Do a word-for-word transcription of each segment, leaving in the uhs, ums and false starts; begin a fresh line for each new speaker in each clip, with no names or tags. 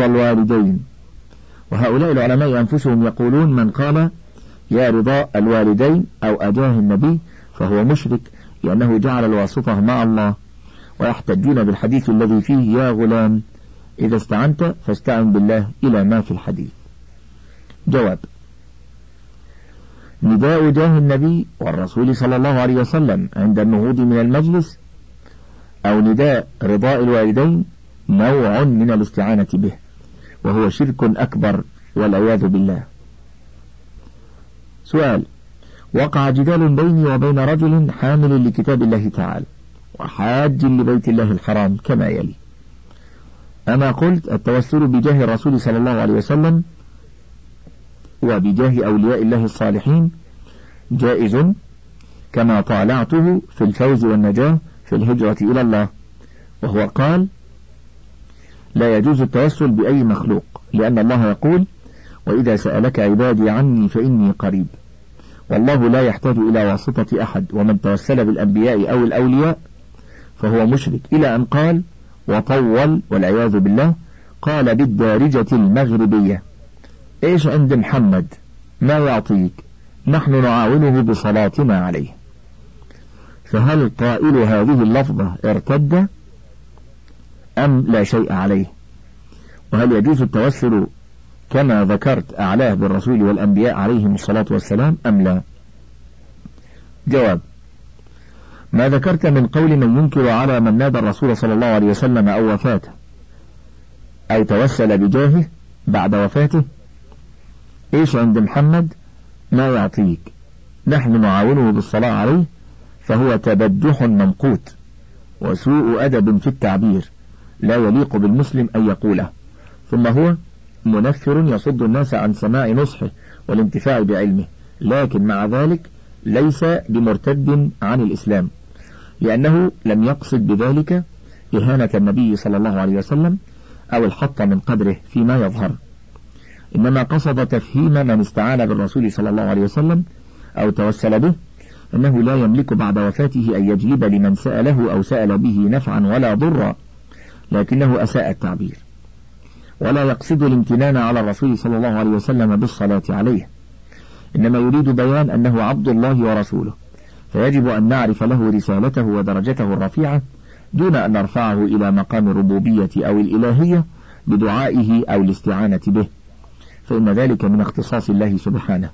الوالدين. وهؤلاء العلماء أنفسهم يقولون من قال يا رضا الوالدين أو أجاه النبي فهو مشرك، لأنه جعل الواسطة مع الله، ويحتجون بالحديث الذي فيه يا غلام إذا استعنت فاستعن بالله إلى ما في الحديث. جواب: نداء جاه النبي والرسول صلى الله عليه وسلم عند النهوض من المجلس أو نداء رضاء الوالدين نوع من الاستعانة به، وهو شرك أكبر والعياذ بالله. سؤال: وقع جدال بيني وبين رجل حامل لكتاب الله تعالى وحاج لبيت الله الحرام كما يلي: أنا قلت التوسل بجاه الرسول صلى الله عليه وسلم وبجاه أولياء الله الصالحين جائز كما طالعته في الفوز والنجاة في الهجرة إلى الله، وهو قال لا يجوز التوسل بأي مخلوق، لأن الله يقول وإذا سألك عبادي عني فإني قريب، والله لا يحتاج إلى واسطة أحد، ومن توسل بالأنبياء أو الأولياء فهو مشرك، إلى أن قال وطول والعياذ بالله قال بالدارجة المغربية: إيش عند محمد ما يعطيك، نحن نعاونه بصلاتنا عليه. فهل قائل هذه اللفظة ارتد أم لا شيء عليه؟ وهل يجوز التوسل كما ذكرت أعلاه بالرسول والأنبياء عليهم الصلاة والسلام أم لا؟ جواب: ما ذكرت من قول من ينكر على من نادى الرسول صلى الله عليه وسلم أو وفاته أو توسل بجاهه بعد وفاته: إيش عند محمد ما يعطيك، نحن نعاونه بالصلاة عليه، فهو تبجح ممقوت وسوء أدب في التعبير لا يليق بالمسلم أن يقوله، ثم هو منفر يصد الناس عن سماع نصحه والانتفاع بعلمه، لكن مع ذلك ليس بمرتد عن الإسلام، لأنه لم يقصد بذلك إهانة النبي صلى الله عليه وسلم أو الحط من قدره فيما يظهر، إنما قصد تفهيم من استعان بالرسول صلى الله عليه وسلم أو توسل به أنه لا يملك بعد وفاته أن يجلب لمن سأله أو سأل به نفعا ولا ضرا، لكنه أساء التعبير، ولا يقصد الامتنان على الرسول صلى الله عليه وسلم بالصلاة عليه، إنما يريد بيان أنه عبد الله ورسوله، فيجب أن نعرف له رسالته ودرجته الرفيعة دون أن نرفعه إلى مقام الربوبية أو الإلهية بدعائه أو الاستعانة به، فإن ذلك من اختصاص الله سبحانه،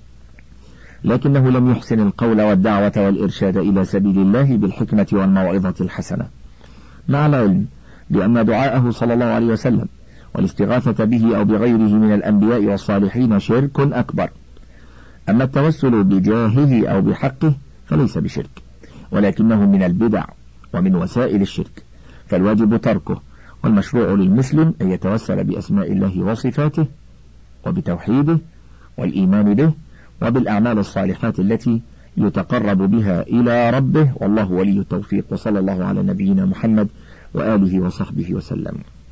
لكنه لم يحسن القول والدعوة والإرشاد إلى سبيل الله بالحكمة والموعظة الحسنة، مع العلم بأن دعاءه صلى الله عليه وسلم والاستغاثة به أو بغيره من الأنبياء والصالحين شرك أكبر. أما التوسل بجاهه أو بحقه فليس بشرك، ولكنه من البدع ومن وسائل الشرك، فالواجب تركه، والمشروع للمسلم أن يتوسل بأسماء الله وصفاته وبتوحيده والإيمان به وبالأعمال الصالحات التي يتقرب بها إلى ربه، والله ولي التوفيق. وصلى الله على نبينا محمد وآله وصحبه وسلم.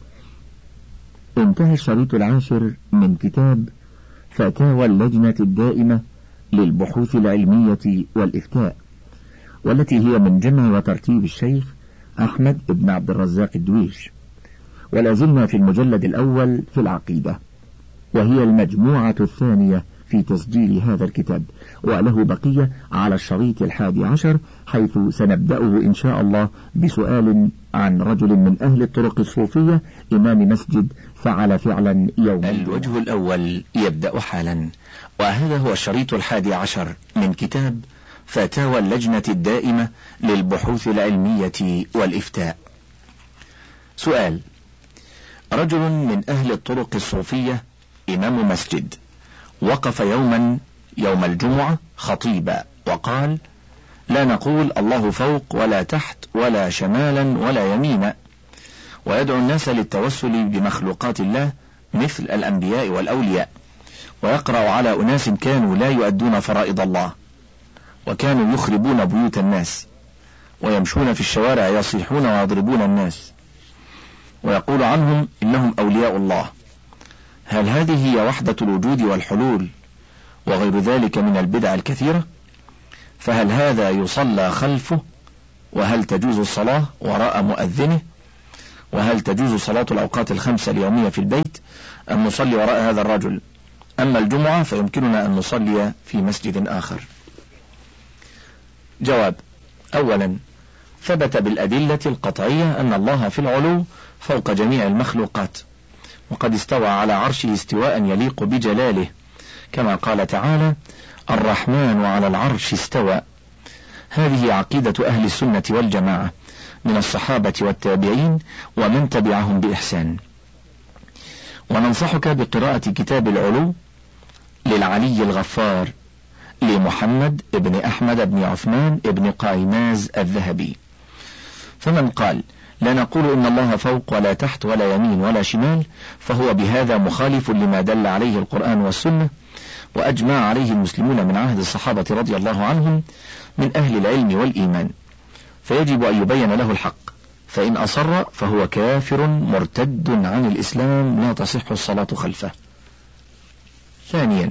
انتهى الشريط العاشر من كتاب فتاوى اللجنة الدائمة للبحوث العلمية والإفتاء، والتي هي من جمع وترتيب الشيخ أحمد بن عبد الرزاق الدويش، ولا زلنا في المجلد الأول في العقيدة، وهي المجموعة الثانية في تسجيل هذا الكتاب، وله بقية على الشريط الحادي عشر، حيث سنبدأه إن شاء الله بسؤال عن رجل من أهل الطرق الصوفية إمام مسجد فعل فعلا يوم.
الوجه الأول يبدأ حالا، وهذا هو الشريط الحادي عشر من كتاب فتاوى اللجنة الدائمة للبحوث العلمية والإفتاء. سؤال: رجل من أهل الطرق الصوفية إمام مسجد وقف يوما يوم الجمعة خطيبا وقال: لا نقول الله فوق ولا تحت ولا شمالا ولا يمينا، ويدعو الناس للتوسل بمخلوقات الله مثل الأنبياء والأولياء، ويقرأ على أناس كانوا لا يؤدون فرائض الله، وكانوا يخربون بيوت الناس ويمشون في الشوارع يصيحون ويضربون الناس، ويقول عنهم إنهم أولياء الله. هل هذه هي وحدة الوجود والحلول وغير ذلك من البدع الكثيرة؟ فهل هذا يصلى خلفه؟ وهل تجوز الصلاة وراء مؤذنه؟ وهل تجوز صلاة الأوقات الخمسة اليومية في البيت أم نصلي وراء هذا الرجل؟ أما الجمعة فيمكننا أن نصلي في مسجد آخر. جواب: أولا، ثبت بالأدلة القطعية أن الله في العلو فوق جميع المخلوقات، وقد استوى على عرشه استواء يليق بجلاله، كما قال تعالى: الرحمن على العرش استوى. هذه عقيدة أهل السنة والجماعة من الصحابة والتابعين ومن تبعهم بإحسان. وننصحك بقراءة كتاب العلو للعلي الغفار لمحمد ابن أحمد بن عثمان ابن قايماز الذهبي. فمن قال لا نقول إن الله فوق ولا تحت ولا يمين ولا شمال فهو بهذا مخالف لما دل عليه القرآن والسنة وأجمع عليه المسلمون من عهد الصحابة رضي الله عنهم من أهل العلم والإيمان، فيجب أن يبين له الحق، فإن أصر فهو كافر مرتد عن الإسلام لا تصح الصلاة خلفه. ثانيا،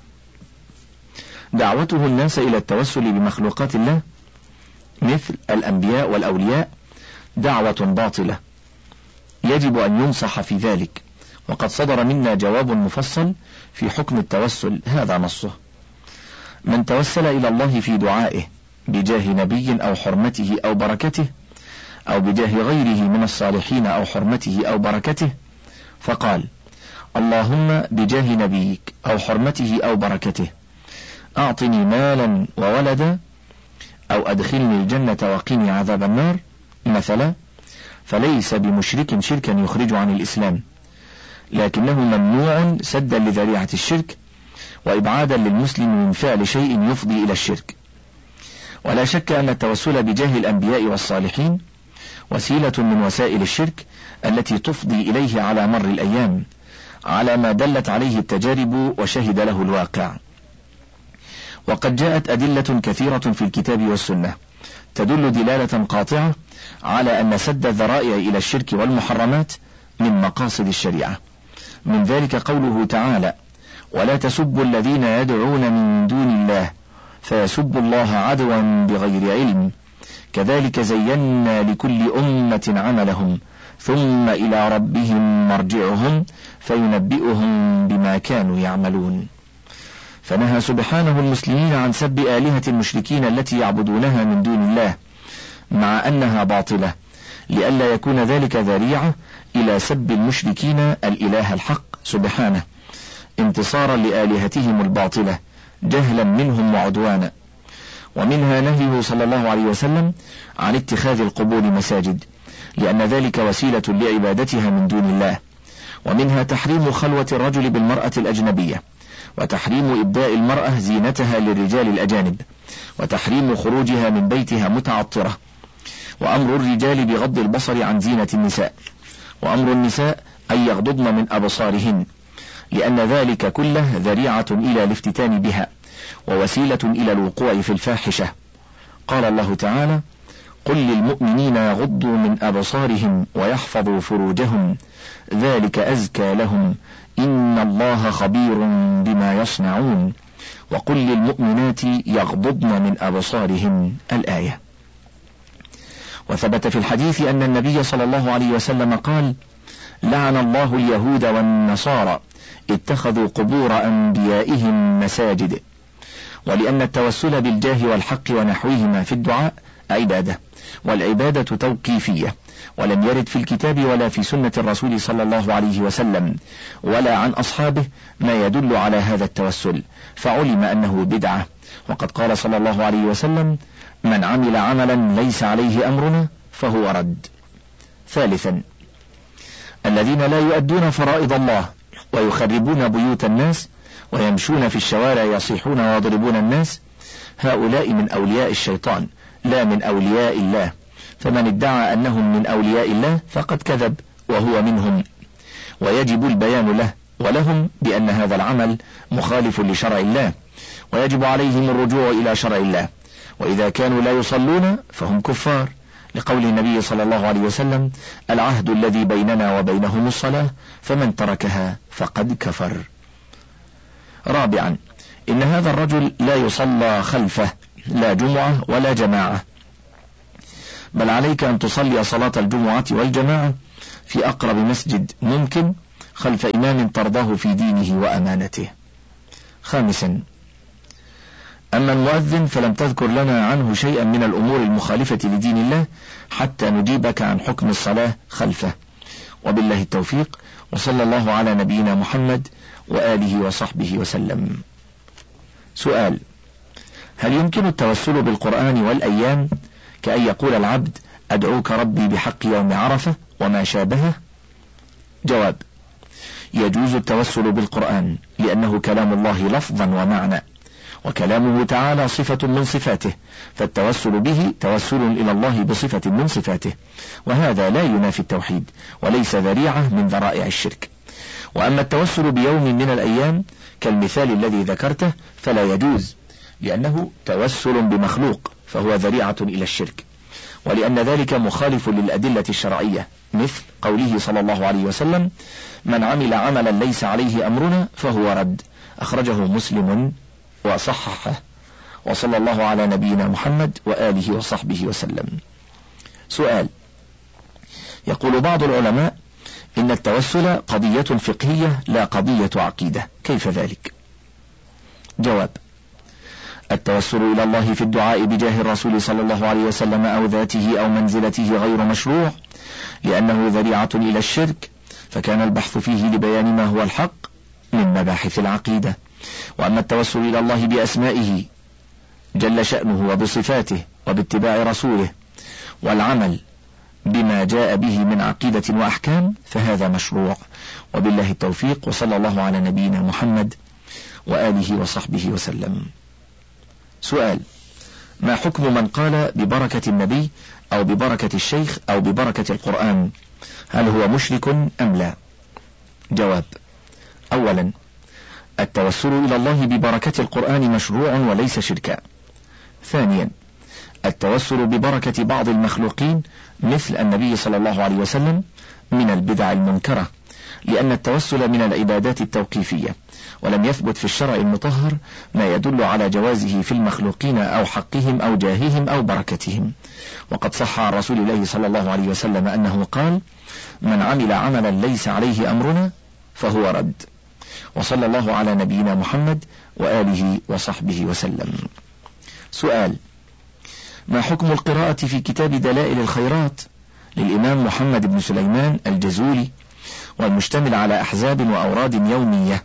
دعوته الناس إلى التوسل بمخلوقات الله مثل الأنبياء والأولياء دعوة باطلة، يجب أن ينصح في ذلك، وقد صدر منا جواب مفصل في حكم التوسل، هذا نصه: من توسل إلى الله في دعائه بجاه نبي أو حرمته أو بركته أو بجاه غيره من الصالحين أو حرمته أو بركته، فقال: اللهم بجاه نبيك أو حرمته أو بركته أعطني مالا وولدا أو أدخلني الجنة وقيني عذاب النار مثلا، فليس بمشرك شركا يخرج عن الإسلام، لكنه ممنوع سدا لذريعة الشرك وإبعادا للمسلم من فعل شيء يفضي إلى الشرك. ولا شك أن التوسل بجاه الأنبياء والصالحين وسيلة من وسائل الشرك التي تفضي إليه على مر الأيام، على ما دلت عليه التجارب وشهد له الواقع. وقد جاءت أدلة كثيرة في الكتاب والسنة تدل دلالة قاطعة على أن سد الذرائع إلى الشرك والمحرمات من مقاصد الشريعة. من ذلك قوله تعالى: ولا تسبوا الذين يدعون من دون الله فيسبوا الله عدوا بغير علم كذلك زينا لكل أمة عملهم ثم إلى ربهم مرجعهم فينبئهم بما كانوا يعملون. فنهى سبحانه المسلمين عن سب آلهة المشركين التي يعبدونها من دون الله مع أنها باطلة، لئلا يكون ذلك ذريعة إلى سب المشركين الإله الحق سبحانه انتصارا لآلهتهم الباطلة جهلا منهم وعدوانا. ومنها نهيه صلى الله عليه وسلم عن اتخاذ القبور مساجد، لأن ذلك وسيلة لعبادتها من دون الله. ومنها تحريم خلوة الرجل بالمرأة الأجنبية، وتحريم إبداء المرأة زينتها للرجال الأجانب، وتحريم خروجها من بيتها متعطرة، وأمر الرجال بغض البصر عن زينة النساء، وأمر النساء أن يغضضن من أبصارهن، لأن ذلك كله ذريعة إلى الافتتان بها ووسيلة إلى الوقوع في الفاحشة. قال الله تعالى: قل للمؤمنين يغضوا من أبصارهم ويحفظوا فروجهم ذلك أزكى لهم إن الله خبير بما يصنعون وقل للمؤمنات يغضضن من أبصارهن الآية. وثبت في الحديث أن النبي صلى الله عليه وسلم قال: لعن الله اليهود والنصارى اتخذوا قبور أنبيائهم مساجد. ولأن التوسل بالجاه والحق ونحوهما في الدعاء عبادة، والعبادة توقيفية، ولم يرد في الكتاب ولا في سنة الرسول صلى الله عليه وسلم ولا عن أصحابه ما يدل على هذا التوسل، فعلم أنه بدعة. وقد قال صلى الله عليه وسلم: من عمل عملا ليس عليه أمرنا فهو رد. ثالثا، الذين لا يؤدون فرائض الله ويخربون بيوت الناس ويمشون في الشوارع يصيحون ويضربون الناس، هؤلاء من أولياء الشيطان لا من أولياء الله، فمن ادعى أنهم من أولياء الله فقد كذب وهو منهم، ويجب البيان له ولهم بأن هذا العمل مخالف لشرع الله، ويجب عليهم الرجوع إلى شرع الله. وإذا كانوا لا يصلون فهم كفار، لقول النبي صلى الله عليه وسلم: العهد الذي بيننا وبينهم الصلاة فمن تركها فقد كفر. رابعا، إن هذا الرجل لا يصلى خلفه لا جمعة ولا جماعة، بل عليك أن تصلي صلاة الجمعة والجماعة في أقرب مسجد ممكن خلف إمام ترضاه في دينه وأمانته. خامسا، أما المؤذن فلم تذكر لنا عنه شيئا من الأمور المخالفة لدين الله حتى نجيبك عن حكم الصلاة خلفه، وبالله التوفيق، وصلى الله على نبينا محمد وآله وصحبه وسلم. سؤال: هل يمكن التوسل بالقرآن والأيام كأن يقول العبد أدعوك ربي بحق يوم عرفة وما شابهه؟ جواب: يجوز التوسل بالقرآن لأنه كلام الله لفظا ومعنى، وكلامه تعالى صفة من صفاته، فالتوسل به توسل إلى الله بصفة من صفاته، وهذا لا ينافي التوحيد وليس ذريعة من ذرائع الشرك. وأما التوسل بيوم من الأيام كالمثال الذي ذكرته فلا يجوز، لأنه توسل بمخلوق فهو ذريعة إلى الشرك، ولأن ذلك مخالف للأدلة الشرعية، مثل قوله صلى الله عليه وسلم: من عمل عملا ليس عليه أمرنا فهو رد، أخرجه مسلم وصححه، وصلى الله على نبينا محمد وآله وصحبه وسلم. سؤال: يقول بعض العلماء إن التوسل قضية فقهية لا قضية عقيدة، كيف ذلك؟ جواب: التوسل إلى الله في الدعاء بجاه الرسول صلى الله عليه وسلم أو ذاته أو منزلته غير مشروع، لأنه ذريعة إلى الشرك، فكان البحث فيه لبيان ما هو الحق من مباحث العقيدة. وأما التوسل إلى الله بأسمائه جل شأنه وبصفاته وباتباع رسوله والعمل بما جاء به من عقيدة وأحكام فهذا مشروع، وبالله التوفيق، وصلى الله على نبينا محمد وآله وصحبه وسلم. سؤال: ما حكم من قال ببركة النبي أو ببركة الشيخ أو ببركة القرآن؟ هل هو مشرك أم لا؟ جواب: أولا، التوسل إلى الله ببركة القرآن مشروع وليس شركا. ثانيا، التوسل ببركة بعض المخلوقين مثل النبي صلى الله عليه وسلم من البدع المنكرة، لأن التوسل من العبادات التوقيفية، ولم يثبت في الشرع المطهر ما يدل على جوازه في المخلوقين أو حقهم أو جاههم أو بركتهم. وقد صح عن رسول الله صلى الله عليه وسلم أنه قال: من عمل عملا ليس عليه أمرنا فهو رد. وصلى الله على نبينا محمد وآله وصحبه وسلم. سؤال: ما حكم القراءة في كتاب دلائل الخيرات للإمام محمد بن سليمان الجزولي، والمشتمل على أحزاب وأوراد يومية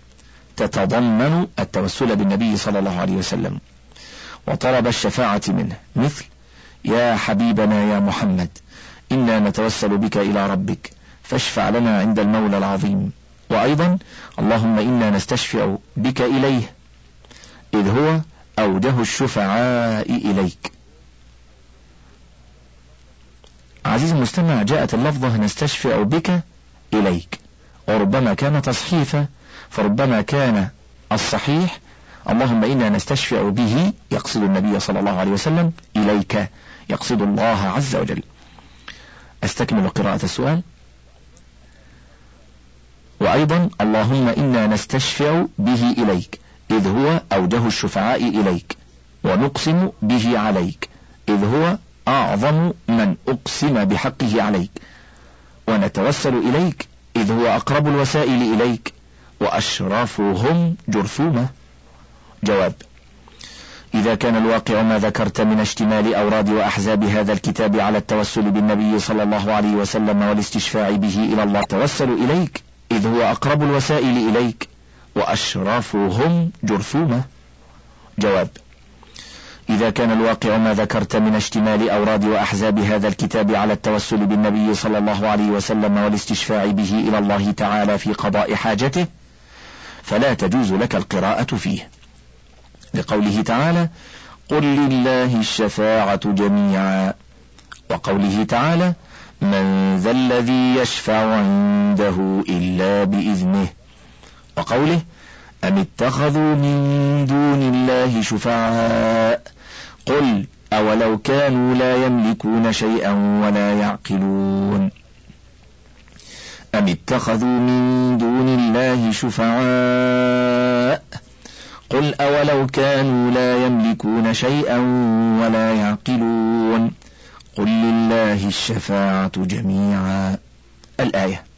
تتضمن التوسل بالنبي صلى الله عليه وسلم وطلب الشفاعة منه، مثل: يا حبيبنا يا محمد إنا نتوسل بك إلى ربك فاشفع لنا عند المولى العظيم، وأيضا: اللهم إنا نستشفع بك إليه إذ هو أوجه الشفعاء إليك. عزيز المستمع، جاءت اللفظة نستشفع بك إليك، وربما كان تصحيفا، فربما كان الصحيح اللهم إنا نستشفع به يقصد النبي صلى الله عليه وسلم، إليك يقصد الله عز وجل. أستكمل قراءة السؤال. وأيضا: اللهم إنا نستشفع به إليك إذ هو أوجه الشفعاء إليك، ونقسم به عليك إذ هو أعظم من أقسم بحقه عليك، ونتوسل إليك إذ هو أقرب الوسائل إليك وأشرفهم جرثومة. جواب: إذا كان الواقع ما ذكرت من اشتمال أوراد وأحزاب هذا الكتاب على التوسل بالنبي صلى الله عليه وسلم والاستشفاع به إلى الله، توسل إليك إذ هو أقرب الوسائل إليك وأشرفهم جرثومة. جواب: إذا كان الواقع ما ذكرت من اشتمال أوراد وأحزاب هذا الكتاب على التوسل بالنبي صلى الله عليه وسلم والاستشفاع به إلى الله تعالى في قضاء حاجته، فلا تجوز لك القراءة فيه، لقوله تعالى: قل لله الشفاعة جميعا، وقوله تعالى: من ذا الذي يشفع عنده إلا بإذنه، وقوله: أم اتخذوا من دون الله شفعاء قل أولو كانوا لا يملكون شيئا ولا يعقلون. أم اتخذوا من دون الله شفعاء قل أولو كانوا لا يملكون شيئا ولا يعقلون قل لله الشفاعة جميعا. الآية.